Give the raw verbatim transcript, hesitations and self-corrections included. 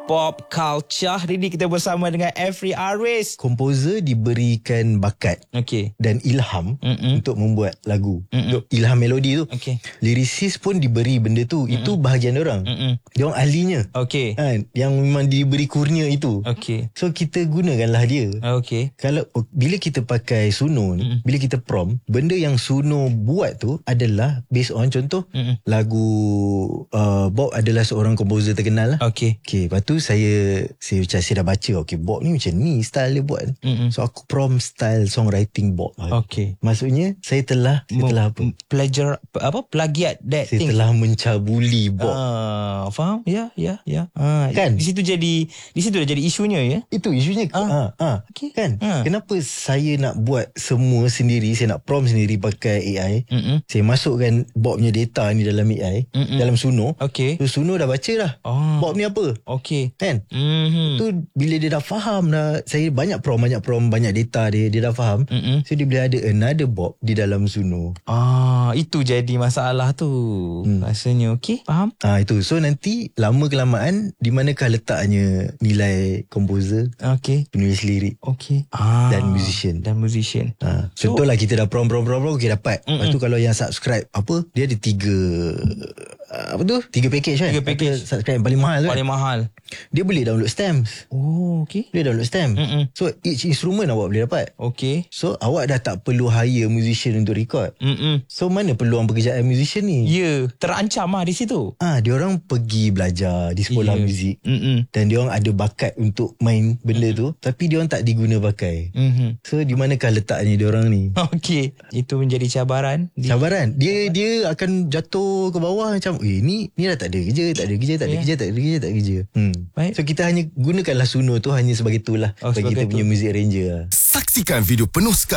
Pop Culture. Hari ni kita bersama dengan Every Aris. Komposer diberikan bakat Okey. dan ilham Mm-mm. untuk membuat lagu. Mm-mm. Untuk ilham melodi tu. Okey. Lyricist pun diberi benda tu. Mm-mm. Itu bahagian orang. Mm-mm. Dia orang ahlinya. Okey. Kan? Yang memang diberi kurnia itu. Okey. So kita gunakanlah dia. Okey. Kalau bila kita pakai Suno ni, Mm-mm. bila kita prom, benda yang Suno buat tu adalah based on contoh Mm-mm. lagu uh, Bob adalah seorang komposer terkenal lah. Okey. Okay, lepas tu saya saya macam saya dah baca, okay, Bob ni macam ni style dia buat. Mm-mm. So aku prom style songwriting Bob. Okey. Maksudnya saya telah saya Mo- telah apa? Plagiar apa? Plagiat that Saya thing. telah mencabuli Bob. Ah, faham? Ya, ya, ya. Ah, Kan? Di situ jadi di situ dah jadi isunya ya. Itu isunya. Ah. Ah, ah. Okey. Kan? Ah. Kenapa saya nak buat semua sendiri, saya nak prom sendiri pakai A I. Mm-mm. Saya masukkan Bob punya data ni dalam A I, Mm-mm. dalam Suno. Okey. So Suno dah baca dah. Oh. Bob ni apa? Okey. Kan? Mhm. Tu bila dia dah faham dah, saya banyak prom banyak prom banyak data dia, dia dah faham. Mm-mm. So dia boleh ada another Bob di dalam Suno. Ah, itu jadi masalah tu. Hmm. Rasanya okey, faham? Ah itu. So nanti lama kelamaan di manakah letaknya nilai komposer, Okey. penulis lirik Okey. Ah, dan musician. Dan musician. Ha, So- contohlah kita dah prom prom prom prom okay dapat. Mm-mm. Lepas tu kalau yang subscribe apa, dia ada tiga apa tu? Tiga package kan? Tiga package. Kata subscribe yang paling mahal tu. Paling Kan? mahal. Dia boleh download stamps. Oh, okey. Dia download stamp. Mm-mm. So each instrument awak boleh dapat. Okey. So awak dah tak perlu hire musician untuk record. Mm-mm. So mana peluang pekerjaan musician ni? Ya, terancam lah di situ. Ah, dia orang pergi belajar di sekolah Ya. muzik. Mm-mm. Dan dia orang ada bakat untuk main benda tu, tapi dia orang tak diguna pakai. Mhm. So di manakah letaknya dia orang ni? Okey, itu menjadi cabaran. Di- Cabaran. Dia dia akan jatuh ke bawah macam, eh ni ni dah tak ada kerja, tak ada kerja, tak ada Ya. kerja, tak ada kerja, tak ada kerja. Hmm. Baik. So kita hanya gunakanlah Suno tu hanya sebagai tu lah. Oh, bagi sebagai kita tu. punya music arranger lah. Saksikan video penuh sekali